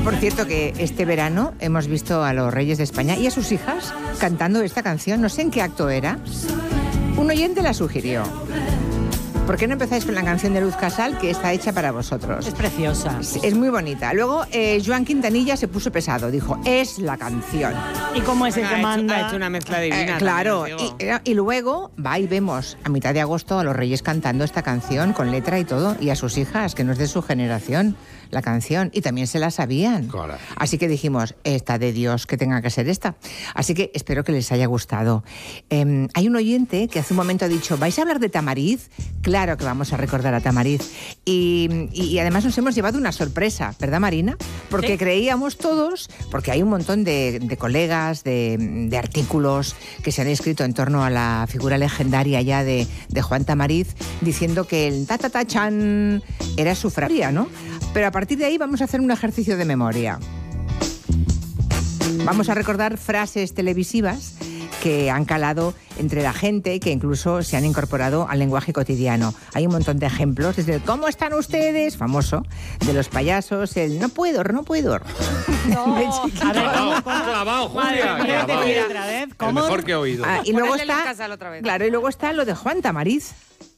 Por cierto, que este verano hemos visto a los Reyes de España y a sus hijas cantando esta canción. No sé en qué acto era. Un oyente la sugirió. ¿Por qué no empezáis con la canción de Luz Casal, que está hecha para vosotros? Es preciosa. Es muy bonita. Luego, Joan Quintanilla se puso pesado. Dijo, es la canción. ¿Y cómo es el que manda? Ha hecho una mezcla divina. Claro. Y luego va y vemos a mitad de agosto a los Reyes cantando esta canción con letra y todo. Y a sus hijas, que no es de su generación, la canción. Y también se la sabían. Claro. Así que dijimos, esta de Dios, que tenga que ser esta. Así que espero que les haya gustado. Hay un oyente que hace un momento ha dicho, ¿vais a hablar de Tamariz? Claro que vamos a recordar a Tamariz. Y además nos hemos llevado una sorpresa, ¿verdad, Marina? Porque creíamos todos, porque hay un montón de colegas, de artículos que se han escrito en torno a la figura legendaria ya de Juan Tamariz, diciendo que el ta-ta-ta-chan era sufragánea, ¿no? Pero a partir de ahí vamos a hacer un ejercicio de memoria. Vamos a recordar frases televisivas que han calado entre la gente y que incluso se han incorporado al lenguaje cotidiano. Hay un montón de ejemplos, desde el ¿cómo están ustedes?, famoso, de los payasos, el no puedo. No. A ver, ¿cómo? Clavado, Julia. Madre, Clavado. otra vez. El ¿Cómo? mejor que he oído. Y luego Ponerle Luz está, Casal otra vez. claro, y luego está lo de Juan Tamariz.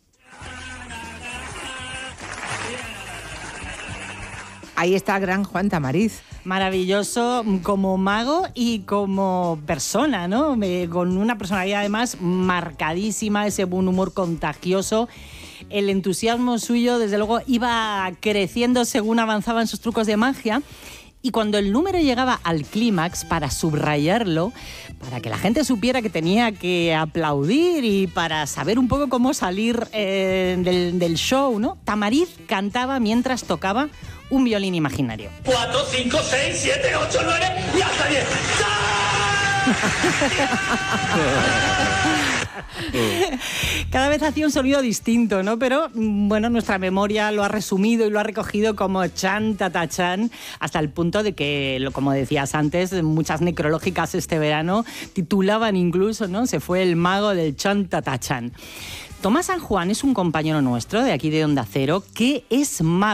Ahí está el gran Juan Tamariz. Maravilloso como mago y como persona, ¿no? Con una personalidad además marcadísima, ese buen humor contagioso. El entusiasmo suyo, desde luego, iba creciendo según avanzaban sus trucos de magia. Y cuando el número llegaba al clímax, para subrayarlo, para que la gente supiera que tenía que aplaudir y para saber un poco cómo salir del show, ¿no? Tamariz cantaba mientras tocaba un violín imaginario. 4, 5, 6, 7, 8, 9 y hasta 10. Cada vez hacía un sonido distinto, ¿no? Pero, bueno, nuestra memoria lo ha resumido y lo ha recogido como chan, tata, chan, hasta el punto de que, como decías antes, muchas necrológicas este verano titulaban incluso, ¿no? Se fue el mago del chan, tata, chan. Tomás San Juan es un compañero nuestro de aquí de Onda Cero que es mago.